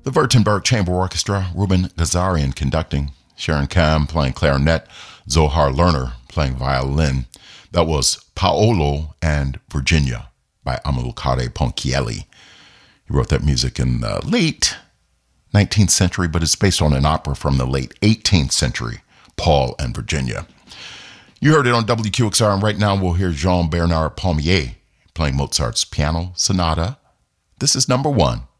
The Württemberg Chamber Orchestra, Ruben Gazarian conducting, Sharon Kam playing clarinet, Zohar Lerner playing violin. That was Paolo and Virginia by Amilcare Ponchielli. He wrote that music in the late 19th century, but it's based on an opera from the late 18th century, Paul and Virginia. You heard it on WQXR, and right now we'll hear Jean-Bernard Palmier playing Mozart's Piano Sonata. This is number 1.